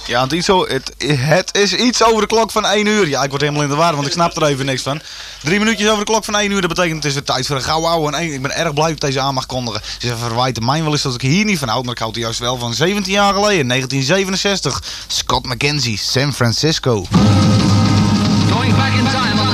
Ja, het is iets over de klok van 1 uur. Ja, ik word helemaal in de war, want ik snap er even niks van. 3 minuutjes over de klok van 1 uur, dat betekent het is weer tijd voor een gauw ouwe. En ik ben erg blij dat deze aan mag kondigen. Ze verwijten mij wel eens dat ik hier niet van houd, maar ik houd er juist wel van 17 jaar geleden, 1967. Scott McKenzie, San Francisco. Going back in time.